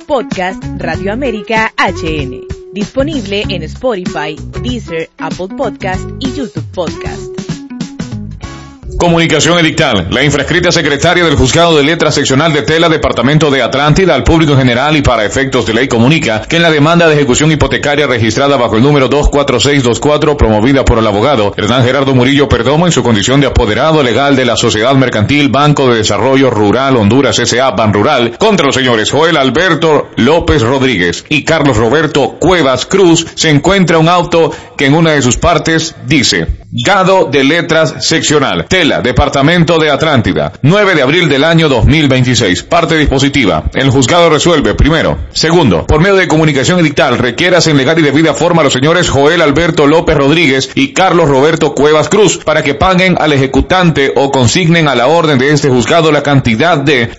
Podcast Radio América HN. Disponible en Spotify, Deezer, Apple Podcast y YouTube Podcast. Comunicación edictal. La infrascrita secretaria del Juzgado de Letras Seccional de Tela, Departamento de Atlántida, al público en general y para efectos de ley comunica que en la demanda de ejecución hipotecaria registrada bajo el número 24624, promovida por el abogado Hernán Gerardo Murillo Perdomo en su condición de apoderado legal de la Sociedad Mercantil Banco de Desarrollo Rural Honduras S.A. Banrural, contra los señores Joel Alberto López Rodríguez y Carlos Roberto Cuevas Cruz, se encuentra un auto que en una de sus partes dice: Juzgado de Letras Seccional, Tela, Departamento de Atlántida, 9 de abril del año 2026. Parte dispositiva. El juzgado resuelve, primero. Segundo, por medio de comunicación edictal, requiérase en legal y debida forma a los señores Joel Alberto López Rodríguez y Carlos Roberto Cuevas Cruz para que paguen al ejecutante o consignen a la orden de este juzgado la cantidad de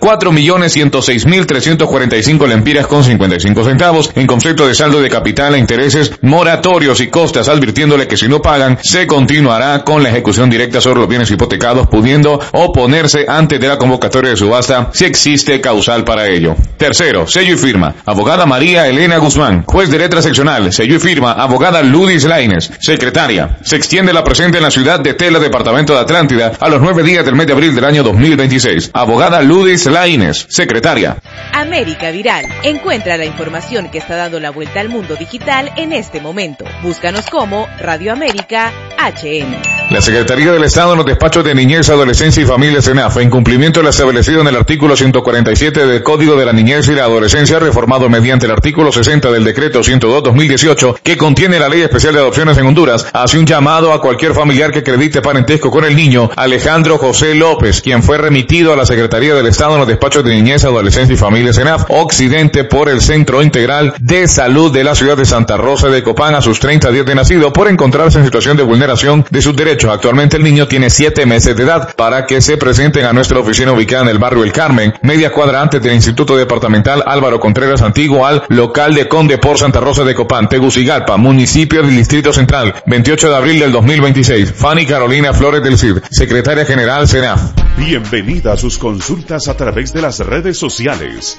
4.106.345 lempiras con 55 centavos en concepto de saldo de capital e intereses moratorios y costas, advirtiéndole que si no pagan, se continuará con la ejecución directa sobre los bienes hipotecados, pudiendo oponerse antes de la convocatoria de subasta si existe causal para ello. Tercero, sello y firma. Abogada María Elena Guzmán, juez de letra seccional. Sello y firma, abogada Ludis Lainez, secretaria. Se extiende la presente en la ciudad de Tela, Departamento de Atlántida, a los 9 días del mes de abril del año 2026. Abogada Ludis Lainez, secretaria. América Viral. Encuentra la información que está dando la vuelta al mundo digital en este momento. Búscanos como Radio América HN. La Secretaría del Estado en los despachos de Niñez, Adolescencia y Familia SENAF, en cumplimiento de lo establecido en el artículo 147 del Código de la Niñez y la Adolescencia, reformado mediante el artículo 60 del Decreto 102/2018, que contiene la Ley Especial de Adopciones en Honduras, hace un llamado a cualquier familiar que acredite parentesco con el niño Alejandro José López, quien fue remitido a la Secretaría del Estado en los despachos de Niñez, Adolescencia y Familia SENAF, Occidente, por el Centro Integral de Salud de la ciudad de Santa Rosa de Copán a sus 30 días de nacido, por encontrarse en situación de vulneración de sus derechos. Actualmente el niño tiene 7 meses de edad, para que se presenten a nuestra oficina ubicada en el barrio El Carmen, media cuadra antes del Instituto Departamental Álvaro Contreras Antiguo, al local de Conde por Santa Rosa de Copán, Tegucigalpa, municipio del Distrito Central, 28 de abril del 2026. Fanny Carolina Flores del Cid, secretaria general SENAF. Bienvenida a sus consultas a través de las redes sociales,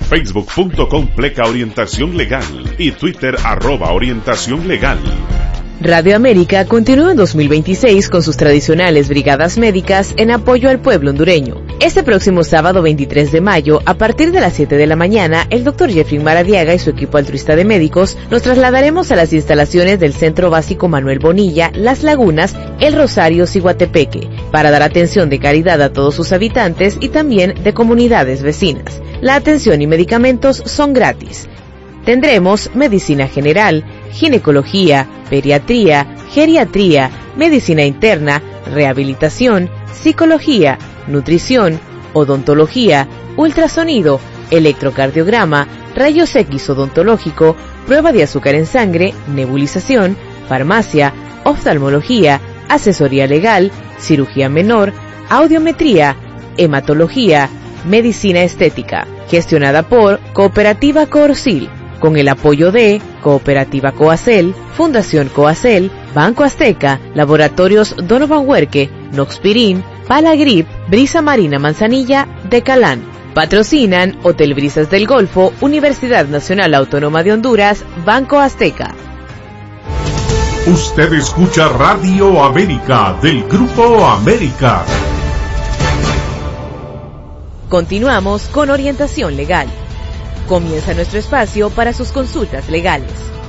facebook.com/orientación legal y Twitter @orientación legal. Radio América continúa en 2026 con sus tradicionales brigadas médicas en apoyo al pueblo hondureño. Este próximo sábado 23 de mayo, a partir de las 7 de la mañana, el Dr. Jeffrey Maradiaga y su equipo altruista de médicos nos trasladaremos a las instalaciones del Centro Básico Manuel Bonilla, Las Lagunas, El Rosario, Ciguatepeque, para dar atención de caridad a todos sus habitantes y también de comunidades vecinas. La atención y medicamentos son gratis. Tendremos medicina general, ginecología, pediatría, geriatría, medicina interna, rehabilitación, psicología, nutrición, odontología, ultrasonido, electrocardiograma, rayos X odontológico, prueba de azúcar en sangre, nebulización, farmacia, oftalmología, asesoría legal, cirugía menor, audiometría, hematología, medicina estética, gestionada por Cooperativa Corcil, con el apoyo de Cooperativa Coacel, Fundación Coacel, Banco Azteca, Laboratorios Donovan Huerque, Noxpirin, Palagrip, Brisa Marina Manzanilla, Decalán. Patrocinan Hotel Brisas del Golfo, Universidad Nacional Autónoma de Honduras, Banco Azteca. Usted escucha Radio América del Grupo América. Continuamos con orientación legal. Comienza nuestro espacio para sus consultas legales.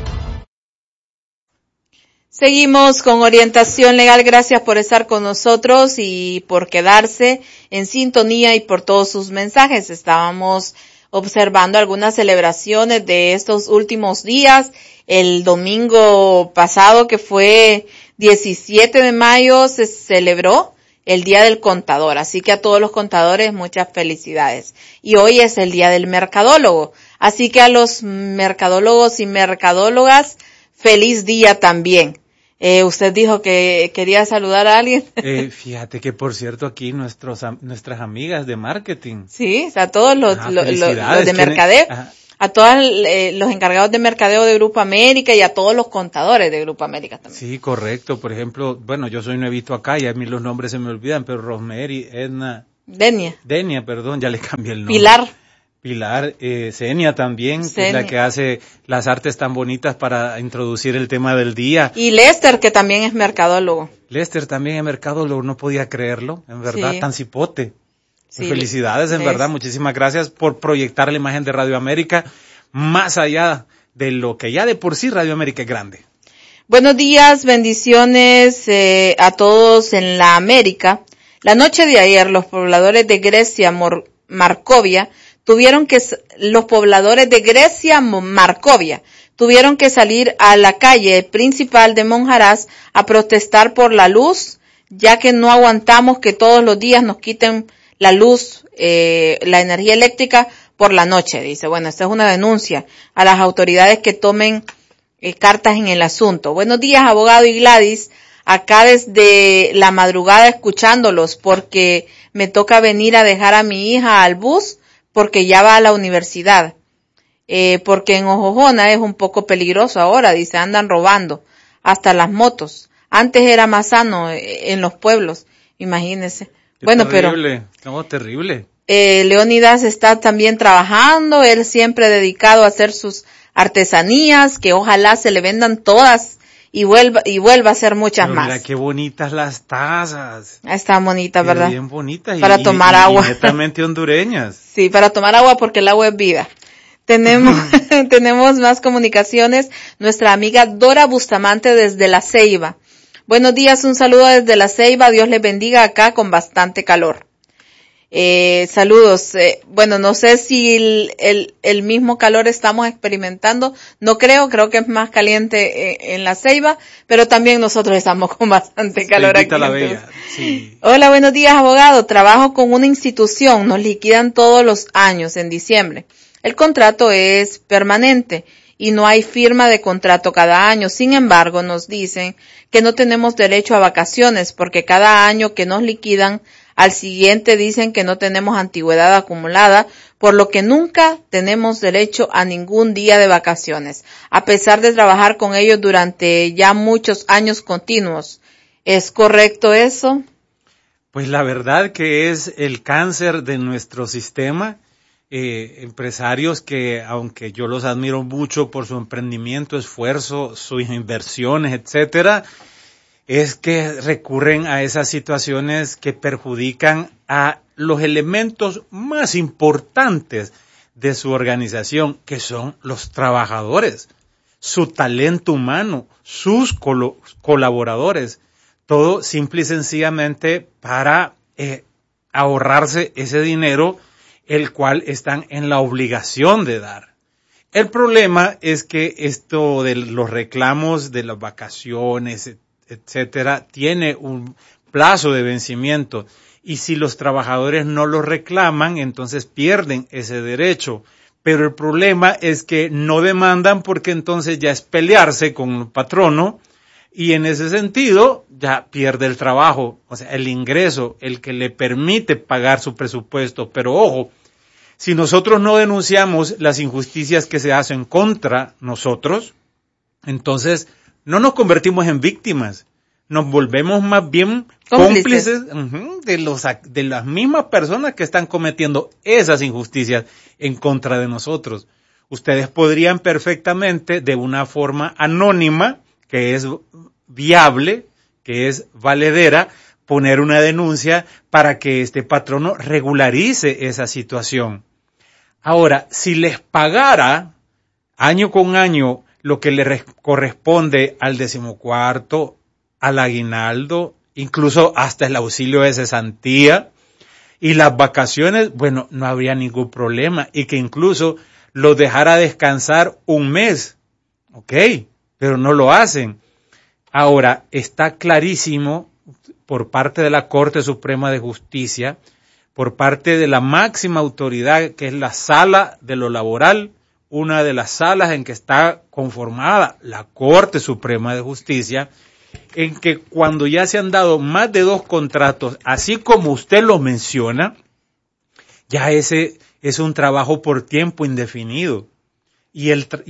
Seguimos con orientación legal. Gracias por estar con nosotros y por quedarse en sintonía y por todos sus mensajes. Estábamos observando algunas celebraciones de estos últimos días. El domingo pasado, que fue 17 de mayo, se celebró el Día del Contador, así que a todos los contadores muchas felicidades. Y hoy es el Día del Mercadólogo, así que a los mercadólogos y mercadólogas, feliz día también. Usted dijo que quería saludar a alguien. Fíjate que, por cierto, aquí nuestras amigas de marketing. Sí, a todos los de mercadeo. A todos los encargados de mercadeo de Grupo América y a todos los contadores de Grupo América también. Sí, correcto. Por ejemplo, bueno, yo soy nuevito acá y a mí los nombres se me olvidan, pero Rosemary, Edna... Denia, perdón, ya le cambié el nombre. Pilar, Senia también, que es la que hace las artes tan bonitas para introducir el tema del día. Y Lester, que también es mercadólogo. Lester también es mercadólogo, no podía creerlo, en verdad, tan cipote. Sí, felicidades, en verdad, muchísimas gracias por proyectar la imagen de Radio América más allá de lo que ya de por sí Radio América es grande. Buenos días, bendiciones a todos en la América. La noche de ayer, los pobladores de Grecia, Markovia, tuvieron que salir a la calle principal de Monjarás a protestar por la luz, ya que no aguantamos que todos los días nos quiten la luz, la energía eléctrica por la noche. Dice, bueno, esta es una denuncia a las autoridades que tomen cartas en el asunto. Buenos días, abogado y Gladys. Acá desde la madrugada escuchándolos porque me toca venir a dejar a mi hija al bus porque ya va a la universidad. Porque en Ojojona es un poco peligroso ahora, dice, andan robando hasta las motos. Antes era más sano en los pueblos, imagínense. Terrible. Terrible. Leónidas está también trabajando, él siempre dedicado a hacer sus artesanías, que ojalá se le vendan todas y vuelva a hacer muchas más. Mira qué bonitas las tazas. Están bonitas, ¿verdad? Bien bonitas. Para tomar agua. Netamente hondureñas. Sí, para tomar agua porque el agua es vida. Tenemos más comunicaciones. Nuestra amiga Dora Bustamante desde La Ceiba. Buenos días, un saludo desde La Ceiba. Dios les bendiga acá con bastante calor. Saludos. Bueno, no sé si el mismo calor estamos experimentando. No creo que es más caliente en La Ceiba, pero también nosotros estamos con bastante calor aquí. La Bella. Sí. Hola, buenos días, abogado. Trabajo con una institución. Nos liquidan todos los años en diciembre. El contrato es permanente y no hay firma de contrato cada año. Sin embargo, nos dicen que no tenemos derecho a vacaciones porque cada año que nos liquidan, al siguiente dicen que no tenemos antigüedad acumulada, por lo que nunca tenemos derecho a ningún día de vacaciones, a pesar de trabajar con ellos durante ya muchos años continuos. ¿Es correcto eso? Pues la verdad que es el cáncer de nuestro sistema. Empresarios que, aunque yo los admiro mucho por su emprendimiento, esfuerzo, sus inversiones, etcétera, es que recurren a esas situaciones que perjudican a los elementos más importantes de su organización, que son los trabajadores, su talento humano, sus colaboradores, todo simple y sencillamente para ahorrarse ese dinero el cual están en la obligación de dar. El problema es que esto de los reclamos de las vacaciones, etcétera, tiene un plazo de vencimiento y si los trabajadores no lo reclaman, entonces pierden ese derecho. Pero el problema es que no demandan porque entonces ya es pelearse con el patrono y en ese sentido ya pierde el trabajo, o sea, el ingreso, el que le permite pagar su presupuesto. Pero ojo, si nosotros no denunciamos las injusticias que se hacen contra nosotros, entonces no nos convertimos en víctimas, nos volvemos más bien cómplices de las mismas personas que están cometiendo esas injusticias en contra de nosotros. Ustedes podrían perfectamente, de una forma anónima, que es viable, que es valedera, poner una denuncia para que este patrono regularice esa situación. Ahora, si les pagara año con año lo que le corresponde al 14º, al aguinaldo, incluso hasta el auxilio de cesantía y las vacaciones, bueno, no habría ningún problema y que incluso los dejara descansar un mes, ¿ok? Pero no lo hacen. Ahora, está clarísimo por parte de la Corte Suprema de Justicia, por parte de la máxima autoridad que es la Sala de lo Laboral, una de las salas en que está conformada la Corte Suprema de Justicia, en que cuando ya se han dado más de 2 contratos, así como usted lo menciona, ya ese es un trabajo por tiempo indefinido y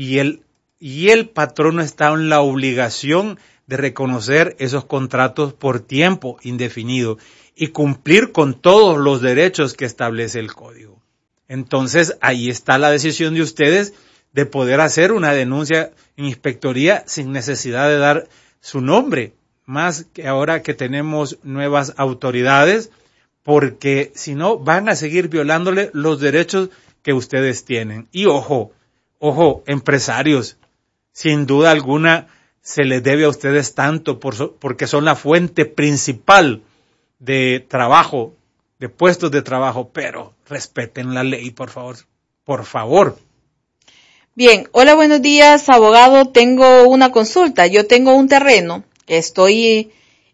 el patrono está en la obligación de reconocer esos contratos por tiempo indefinido y cumplir con todos los derechos que establece el código. Entonces, ahí está la decisión de ustedes de poder hacer una denuncia en inspectoría sin necesidad de dar su nombre, más que ahora que tenemos nuevas autoridades, porque si no van a seguir violándole los derechos que ustedes tienen. Y ojo, empresarios, sin duda alguna se les debe a ustedes tanto porque son la fuente principal de trabajo, de puestos de trabajo, pero respeten la ley, por favor, por favor. Bien, hola, buenos días, abogado. Tengo una consulta. Yo tengo un terreno que estoy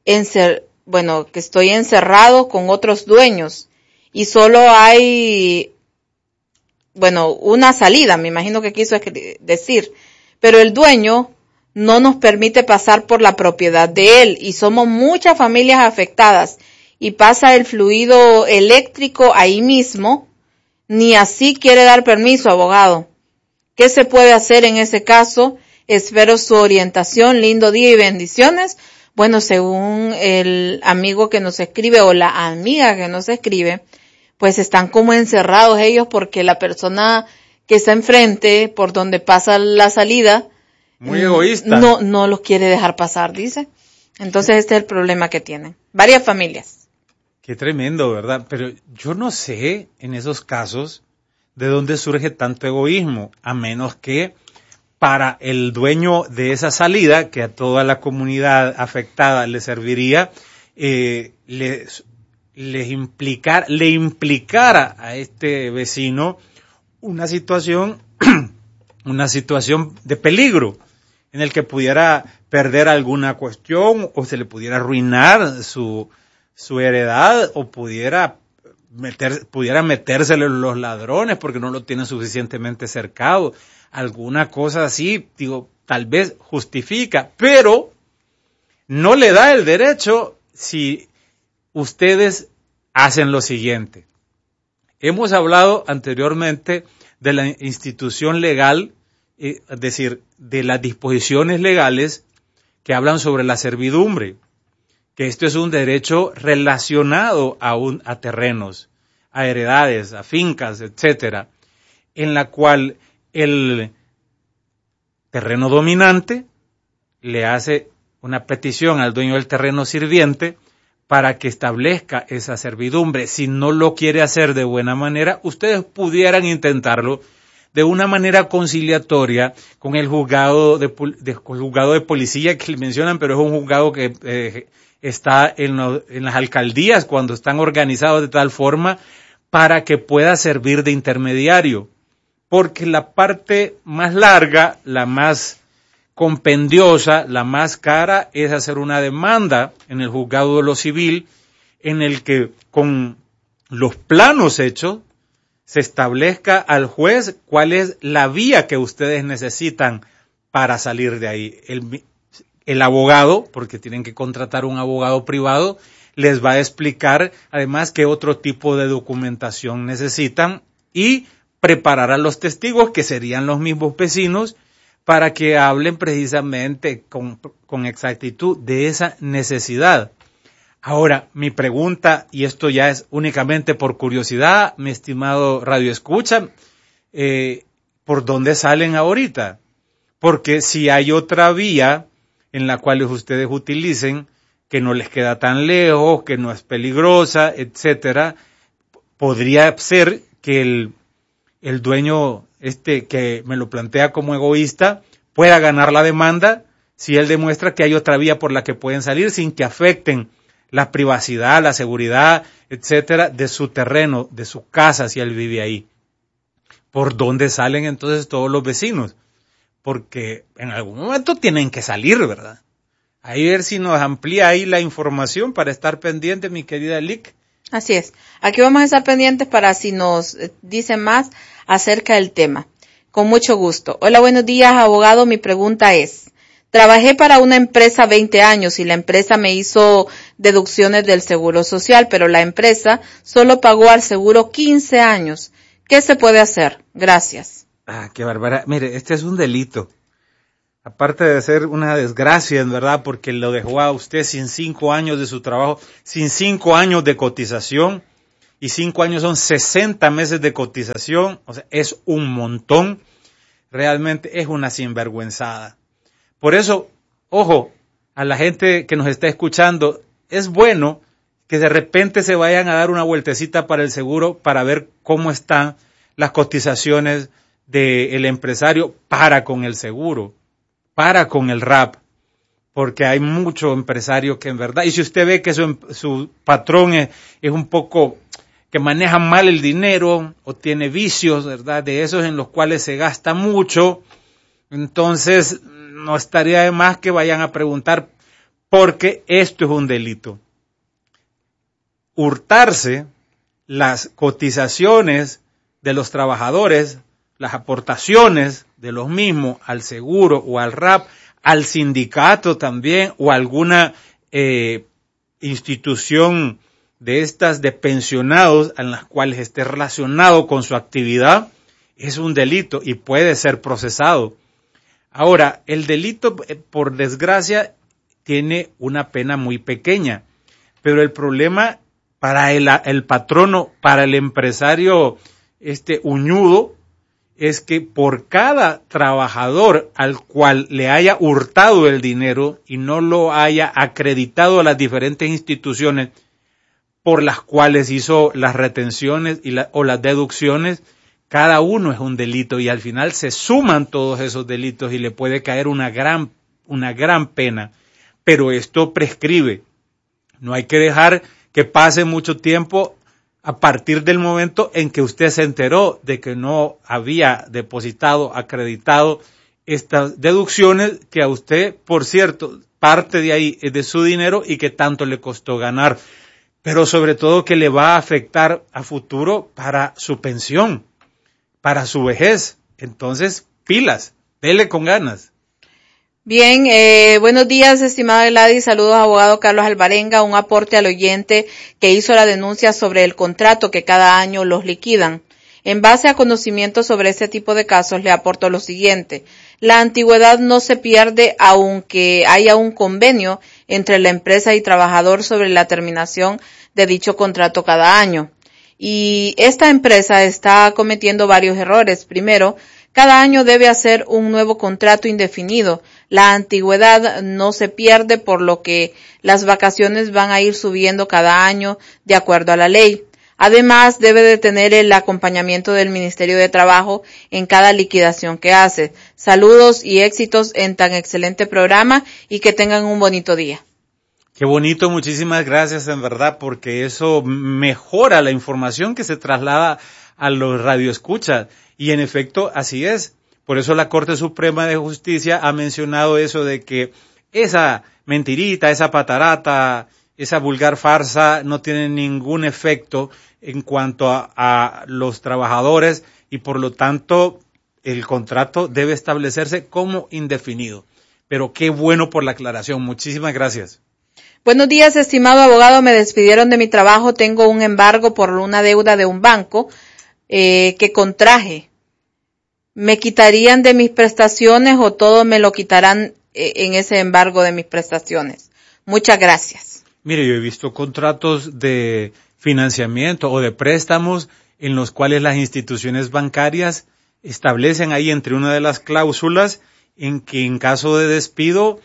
encerrado con otros dueños y solo hay, una salida, me imagino que quiso decir, pero el dueño no nos permite pasar por la propiedad de él y somos muchas familias afectadas y pasa el fluido eléctrico ahí mismo, ni así quiere dar permiso, abogado. ¿Qué se puede hacer en ese caso? Espero su orientación. Lindo día y bendiciones. Bueno, según el amigo que nos escribe o la amiga que nos escribe, pues están como encerrados ellos porque la persona que está enfrente, por donde pasa la salida, muy egoísta, no los quiere dejar pasar, dice. Entonces este es el problema que tienen varias familias. Qué tremendo, ¿verdad? Pero yo no sé en esos casos de dónde surge tanto egoísmo, a menos que para el dueño de esa salida, que a toda la comunidad afectada le serviría, le implicara a este vecino una situación de peligro, en el que pudiera perder alguna cuestión, o se le pudiera arruinar su heredad, o pudiera metérsele los ladrones porque no lo tienen suficientemente cercado, alguna cosa así, tal vez justifica, pero no le da el derecho si ustedes hacen lo siguiente. Hemos hablado anteriormente de la institución legal, es decir, de las disposiciones legales que hablan sobre la servidumbre, que esto es un derecho relacionado a terrenos, a heredades, a fincas, etcétera, en la cual el terreno dominante le hace una petición al dueño del terreno sirviente para que establezca esa servidumbre. Si no lo quiere hacer de buena manera, ustedes pudieran intentarlo de una manera conciliatoria con el juzgado de policía que le mencionan, pero es un juzgado que está en las alcaldías cuando están organizados de tal forma para que pueda servir de intermediario. Porque la parte más larga, la más compendiosa, la más cara, es hacer una demanda en el juzgado de lo civil, en el que con los planos hechos se establezca al juez cuál es la vía que ustedes necesitan para salir de ahí. El abogado, porque tienen que contratar un abogado privado, les va a explicar además qué otro tipo de documentación necesitan y preparar a los testigos, que serían los mismos vecinos, para que hablen precisamente con exactitud de esa necesidad. Ahora, mi pregunta, y esto ya es únicamente por curiosidad, mi estimado Radio Escucha, ¿por dónde salen ahorita? Porque si hay otra vía en la cual ustedes utilicen, que no les queda tan lejos, que no es peligrosa, etcétera, podría ser que el dueño que me lo plantea como egoísta pueda ganar la demanda si él demuestra que hay otra vía por la que pueden salir sin que afecten la privacidad, la seguridad, etcétera, de su terreno, de su casa, si él vive ahí. ¿Por dónde salen entonces todos los vecinos? Porque en algún momento tienen que salir, ¿verdad? Ahí ver si nos amplía ahí la información para estar pendiente, mi querida Lick. Así es. Aquí vamos a estar pendientes para si nos dicen más acerca del tema. Con mucho gusto. Hola, buenos días, abogado. Mi pregunta es, trabajé para una empresa 20 años y la empresa me hizo deducciones del seguro social, pero la empresa solo pagó al seguro 15 años. ¿Qué se puede hacer? Gracias. Qué bárbara. Mire, este es un delito. Aparte de ser una desgracia, en verdad, porque lo dejó a usted sin 5 años de su trabajo, sin 5 años de cotización, y 5 años son 60 meses de cotización, o sea, es un montón, realmente es una sinvergüenzada. Por eso, ojo, a la gente que nos está escuchando, es bueno que de repente se vayan a dar una vueltecita para el seguro para ver cómo están las cotizaciones del empresario para con el seguro, para con el RAP, porque hay mucho empresario que en verdad, y si usted ve que su patrón es un poco que maneja mal el dinero o tiene vicios, ¿verdad? De esos en los cuales se gasta mucho, entonces no estaría de más que vayan a preguntar, porque esto es un delito. Hurtarse las cotizaciones de los trabajadores, las aportaciones de los mismos al seguro o al RAP, al sindicato también o alguna institución de estas de pensionados en las cuales esté relacionado con su actividad, es un delito y puede ser procesado. Ahora, el delito, por desgracia, tiene una pena muy pequeña, pero el problema para el patrono, para el empresario uñudo, es que por cada trabajador al cual le haya hurtado el dinero y no lo haya acreditado a las diferentes instituciones por las cuales hizo las retenciones o las deducciones, cada uno es un delito y al final se suman todos esos delitos y le puede caer una gran pena. Pero esto prescribe. No hay que dejar que pase mucho tiempo a partir del momento en que usted se enteró de que no había depositado, acreditado estas deducciones que a usted, por cierto, parte de ahí es de su dinero y que tanto le costó ganar, pero sobre todo que le va a afectar a futuro para su pensión, para su vejez. Entonces, pilas, dele con ganas. Bien, buenos días, estimada Gladys. Saludos, abogado Carlos Alvarenga. Un aporte al oyente que hizo la denuncia sobre el contrato que cada año los liquidan. En base a conocimientos sobre este tipo de casos, le aporto lo siguiente. La antigüedad no se pierde aunque haya un convenio entre la empresa y trabajador sobre la terminación de dicho contrato cada año. Y esta empresa está cometiendo varios errores. Primero, cada año debe hacer un nuevo contrato indefinido. La antigüedad no se pierde, por lo que las vacaciones van a ir subiendo cada año de acuerdo a la ley. Además, debe de tener el acompañamiento del Ministerio de Trabajo en cada liquidación que hace. Saludos y éxitos en tan excelente programa y que tengan un bonito día. Qué bonito, muchísimas gracias en verdad, porque eso mejora la información que se traslada a los radioescuchas. Y en efecto, así es. Por eso la Corte Suprema de Justicia ha mencionado eso de que esa mentirita, esa patarata, esa vulgar farsa no tiene ningún efecto en cuanto a los trabajadores y por lo tanto el contrato debe establecerse como indefinido. Pero qué bueno por la aclaración. Muchísimas gracias. Buenos días, estimado abogado. Me despidieron de mi trabajo. Tengo un embargo por una deuda de un banco que contraje. ¿Me quitarían de mis prestaciones o todo me lo quitarán en ese embargo de mis prestaciones? Muchas gracias. Mire, yo he visto contratos de financiamiento o de préstamos en los cuales las instituciones bancarias establecen ahí entre una de las cláusulas en que en caso de despido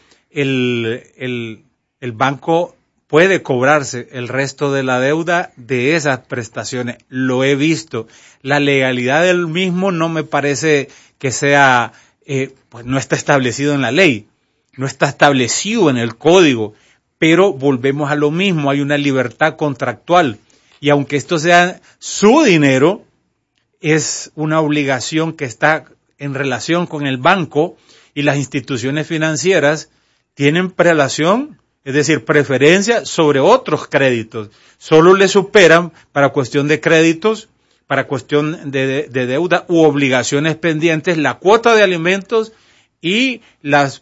el banco puede cobrarse el resto de la deuda de esas prestaciones. Lo he visto. La legalidad del mismo no me parece que sea, pues no está establecido en la ley, no está establecido en el código, pero volvemos a lo mismo, hay una libertad contractual. Y aunque esto sea su dinero, es una obligación que está en relación con el banco y las instituciones financieras tienen prelación, es decir, preferencia sobre otros créditos. Solo le superan para cuestión de créditos, para cuestión de deuda u obligaciones pendientes, la cuota de alimentos y las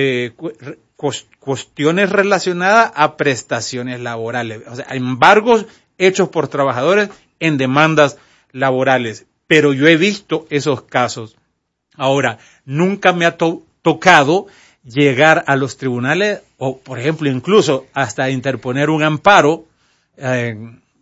cuestiones relacionadas a prestaciones laborales. O sea, embargos hechos por trabajadores en demandas laborales. Pero yo he visto esos casos. Ahora, nunca me ha tocado llegar a los tribunales o, por ejemplo, incluso hasta interponer un amparo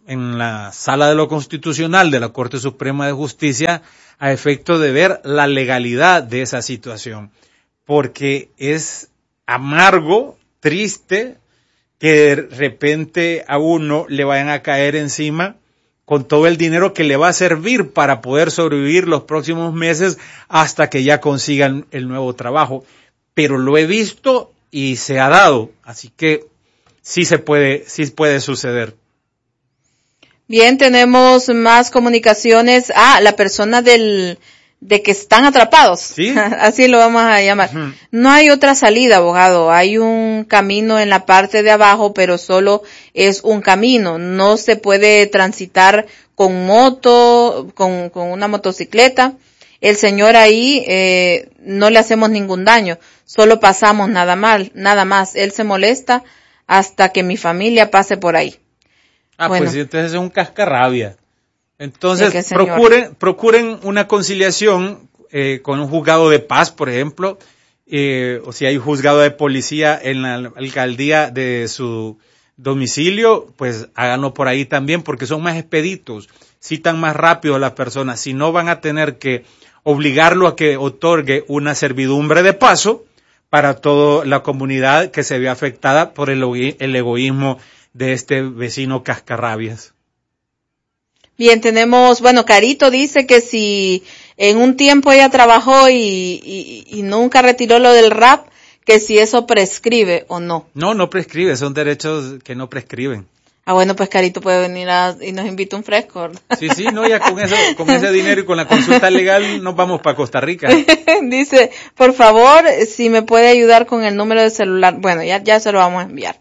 en la Sala de lo Constitucional de la Corte Suprema de Justicia a efecto de ver la legalidad de esa situación, porque es amargo, triste, que de repente a uno le vayan a caer encima con todo el dinero que le va a servir para poder sobrevivir los próximos meses hasta que ya consigan el nuevo trabajo. Pero lo he visto y se ha dado, así que sí puede suceder. Bien, tenemos más comunicaciones. La persona de que están atrapados. ¿Sí? Así lo vamos a llamar. Uh-huh. No hay otra salida, abogado. Hay un camino en la parte de abajo, pero solo es un camino. No se puede transitar con moto, con una motocicleta. El señor ahí, no le hacemos ningún daño. Solo pasamos nada más. Él se molesta hasta que mi familia pase por ahí. Pues entonces es un cascarrabia. Entonces, procuren una conciliación con un juzgado de paz, por ejemplo, o si hay juzgado de policía en la alcaldía de su domicilio, pues háganlo por ahí también, porque son más expeditos, citan más rápido a las personas. Si no, van a tener que obligarlo a que otorgue una servidumbre de paso para toda la comunidad que se ve afectada por el egoísmo de este vecino cascarrabias. Bien, tenemos, Carito dice que si en un tiempo ella trabajó y nunca retiró lo del RAP, que si eso prescribe o no. No prescribe, son derechos que no prescriben. Pues Carito puede venir y nos invita un fresco, ¿verdad? Sí, ya con ese dinero y con la consulta legal nos vamos para Costa Rica. Dice, por favor, si me puede ayudar con el número de celular. Ya se lo vamos a enviar.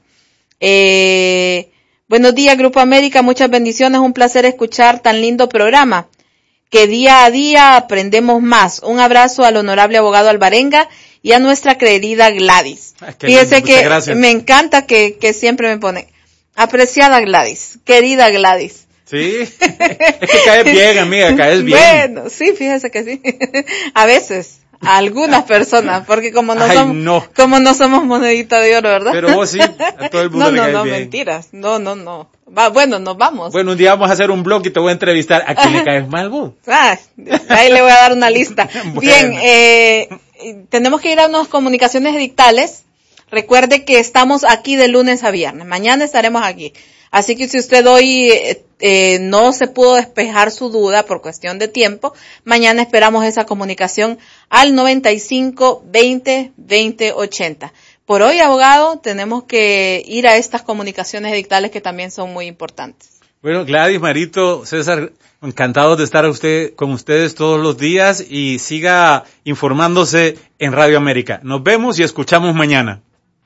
Buenos días, Grupo América, muchas bendiciones, un placer escuchar tan lindo programa, que día a día aprendemos más. Un abrazo al honorable abogado Alvarenga y a nuestra querida Gladys. Fíjese que gracias. Me encanta que siempre me pone, apreciada Gladys, querida Gladys. Sí, es que caes bien, amiga, caes bien. Bueno, sí, fíjese que sí, a veces. A algunas personas, porque como no somos monedita de oro, ¿verdad? Pero vos sí, a todo el mundo le cae bien. Mentiras. No. Nos vamos. Bueno, un día vamos a hacer un blog y te voy a entrevistar. ¿A quién le caes mal vos? Ahí le voy a dar una lista. Bueno. Bien, tenemos que ir a unas comunicaciones edictales. Recuerde que estamos aquí de lunes a viernes. Mañana estaremos aquí. Así que si usted hoy no se pudo despejar su duda por cuestión de tiempo, mañana esperamos esa comunicación al 95 20 20 80. Por hoy, abogado, tenemos que ir a estas comunicaciones edictales que también son muy importantes. Bueno, Gladys, Marito, César, encantados de estar con ustedes todos los días y siga informándose en Radio América. Nos vemos y escuchamos mañana.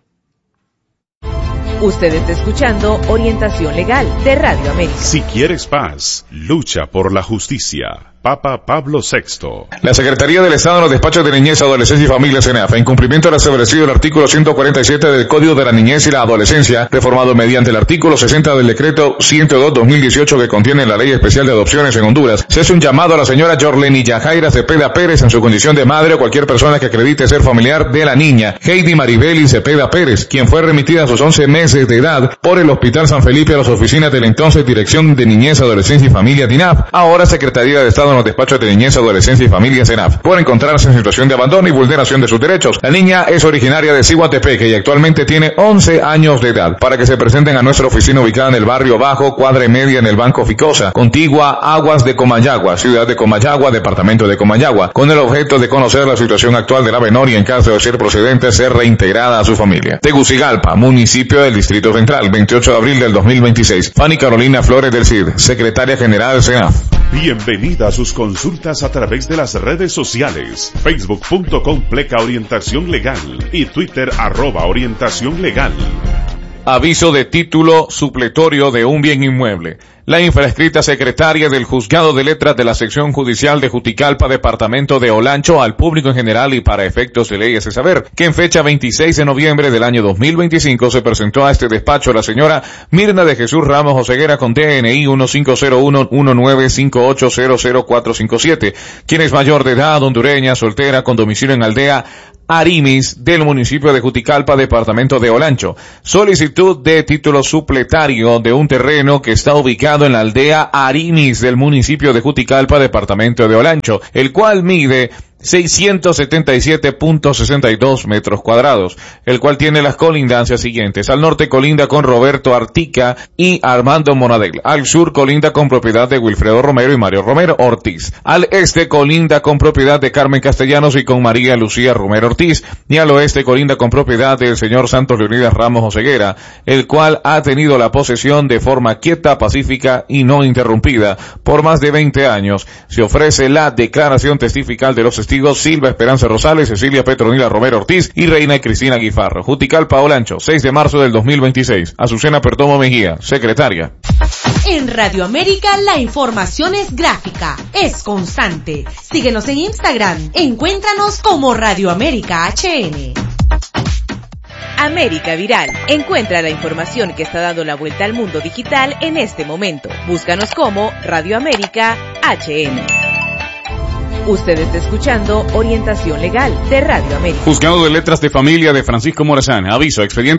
Usted está escuchando Orientación Legal de Radio América. Si quieres paz, lucha por la justicia. Papa Pablo VI. La Secretaría del Estado en los despachos de Niñez, Adolescencia y Familia CENAF, en cumplimiento de lo establecido el artículo 147 del Código de la Niñez y la Adolescencia, reformado mediante el artículo 60 del decreto 102-2018 que contiene la Ley Especial de Adopciones en Honduras, se hace un llamado a la señora Jorleni Yajaira Cepeda Pérez en su condición de madre o cualquier persona que acredite ser familiar de la niña Heidi Maribeli Cepeda Pérez, quien fue remitida a sus 11 meses de edad por el Hospital San Felipe a las oficinas de la entonces Dirección de Niñez, Adolescencia y Familia DINAF, ahora Secretaría de Estado en los despachos de Niñez, Adolescencia y Familia CENAF, por encontrarse en situación de abandono y vulneración de sus derechos. La niña es originaria de Ciguatepeque y actualmente tiene 11 años de edad. Para que se presenten a nuestra oficina ubicada en el barrio Bajo, cuadra y media en el Banco Ficosa, contigua Aguas de Comayagua, ciudad de Comayagua, departamento de Comayagua, con el objeto de conocer la situación actual de la menor y en caso de ser procedente ser reintegrada a su familia. Tegucigalpa, municipio del Distrito Central, 28 de abril del 2026. Fanny Carolina Flores del Cid, secretaria general CENAF. Bienvenida a sus consultas a través de las redes sociales, facebook.com/orientación legal y Twitter @orientación legal. Aviso de título supletorio de un bien inmueble. La infrascrita secretaria del Juzgado de Letras de la Sección Judicial de Juticalpa, Departamento de Olancho, al público en general y para efectos de ley hace saber que en fecha 26 de noviembre del año 2025 se presentó a este despacho la señora Mirna de Jesús Ramos Oseguera con DNI 1501-1958000457, quien es mayor de edad, hondureña, soltera, con domicilio en aldea Arimis del municipio de Juticalpa, departamento de Olancho. Solicitud de título supletario de un terreno que está ubicado en la aldea Arimis del municipio de Juticalpa, departamento de Olancho, el cual mide 677.62 metros cuadrados, el cual tiene las colindancias siguientes. Al norte colinda con Roberto Artica y Armando Monadel. Al sur colinda con propiedad de Wilfredo Romero y Mario Romero Ortiz. Al este colinda con propiedad de Carmen Castellanos y con María Lucía Romero Ortiz. Y al oeste colinda con propiedad del señor Santos Leonidas Ramos Oseguera, el cual ha tenido la posesión de forma quieta, pacífica y no interrumpida por más de 20 años. Se ofrece la declaración testifical de los testigos Silva Esperanza Rosales, Cecilia Petronila Romero Ortiz y Reina Cristina Guifarro. Juticalpa, Olancho, 6 de marzo del 2026. Azucena Perdomo Mejía, secretaria. En Radio América la información es gráfica, es constante. Síguenos en Instagram, encuéntranos como Radio América HN. América Viral. Encuentra la información que está dando la vuelta al mundo digital en este momento. Búscanos como Radio América HN. Usted está escuchando Orientación Legal de Radio América. Juzgado de Letras de Familia de Francisco Morazán. Aviso, expediente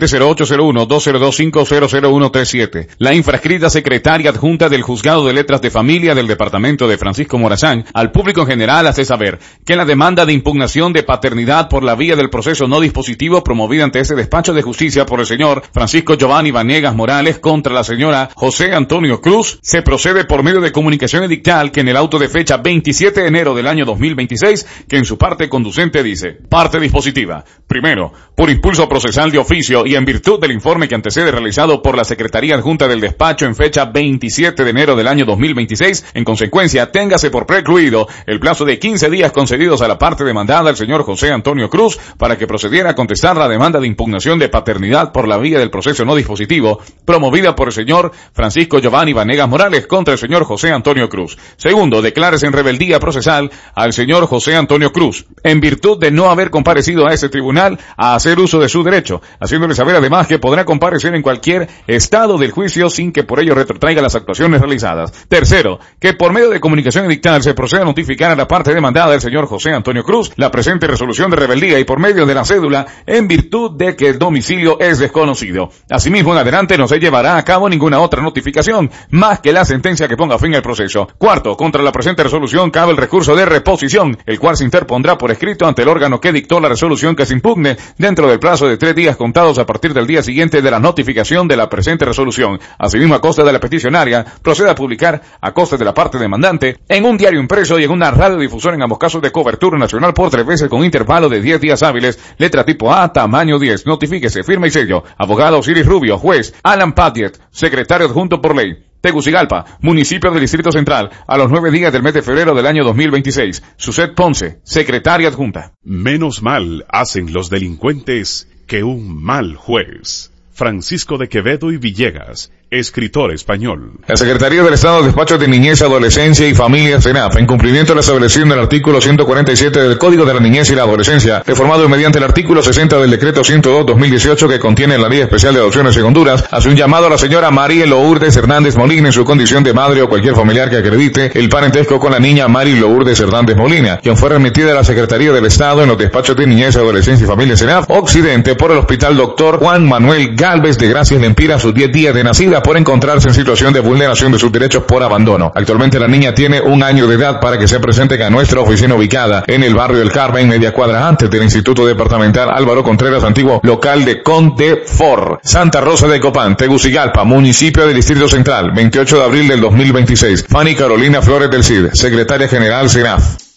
0801-202-50037. La infrascrita secretaria adjunta del Juzgado de Letras de Familia del Departamento de Francisco Morazán al público en general hace saber que la demanda de impugnación de paternidad por la vía del proceso no dispositivo promovida ante este despacho de justicia por el señor Francisco Giovanni Vanegas Morales contra la señora José Antonio Cruz se procede por medio de comunicación edictal que en el auto de fecha 27 de enero del año 2026, que en su parte conducente dice: parte dispositiva. Primero, por impulso procesal de oficio y en virtud del informe que antecede realizado por la Secretaría Adjunta del Despacho en fecha 27 de enero del año 2026, en consecuencia, téngase por precluido el plazo de 15 días concedidos a la parte demandada, el señor José Antonio Cruz, para que procediera a contestar la demanda de impugnación de paternidad por la vía del proceso no dispositivo, promovida por el señor Francisco Giovanni Vanegas Morales contra el señor José Antonio Cruz. Segundo, declárese en rebeldía procesal al señor José Antonio Cruz, en virtud de no haber comparecido a ese tribunal a hacer uso de su derecho, haciéndole saber además que podrá comparecer en cualquier estado del juicio sin que por ello retrotraiga las actuaciones realizadas. Tercero, que por medio de comunicación edictal se proceda a notificar a la parte demandada, el señor José Antonio Cruz, la presente resolución de rebeldía y por medio de la cédula, en virtud de que el domicilio es desconocido. Asimismo, en adelante no se llevará a cabo ninguna otra notificación, más que la sentencia que ponga fin al proceso. Cuarto, contra la presente resolución cabe el recurso de reposición, el cual se interpondrá por escrito ante el órgano que dictó la resolución que se impugne dentro del plazo de 3 días contados a partir del día siguiente de la notificación de la presente resolución. Asimismo, a costa de la peticionaria, proceda a publicar, a costa de la parte demandante, en un diario impreso y en una radiodifusora en ambos casos de cobertura nacional por 3 veces con intervalo de 10 días hábiles, letra tipo A, tamaño 10. Notifíquese, firma y sello. Abogado Osiris Rubio, juez Alan Padgett, secretario adjunto por ley. Tegucigalpa, municipio del Distrito Central, a los 9 días del mes de febrero del año 2026. Suset Ponce, secretaria adjunta. Menos mal hacen los delincuentes que un mal juez. Francisco de Quevedo y Villegas, escritor español. La Secretaría del Estado, Despacho de Niñez, Adolescencia y Familia, SENAF, en cumplimiento de la establecición del artículo 147 del Código de la Niñez y la Adolescencia, reformado mediante el artículo 60 del Decreto 102-2018 que contiene la Ley Especial de Adopciones en Honduras, hace un llamado a la señora María Lourdes Hernández Molina en su condición de madre o cualquier familiar que acredite el parentesco con la niña María Lourdes Hernández Molina, quien fue remitida a la Secretaría del Estado en los Despachos de Niñez, Adolescencia y Familia, SENAF, Occidente, por el Hospital Dr. Juan Manuel Galvez de Gracias Lempira a sus 10 días de nacida por encontrarse en situación de vulneración de sus derechos por abandono. Actualmente la niña tiene 1 año de edad para que se presente a nuestra oficina ubicada en el barrio El Carmen, media cuadra antes del Instituto Departamental Álvaro Contreras, antiguo local de Condefort. Santa Rosa de Copán, Tegucigalpa, municipio del Distrito Central, 28 de abril del 2026. Fanny Carolina Flores del Cid, secretaria general SENAF.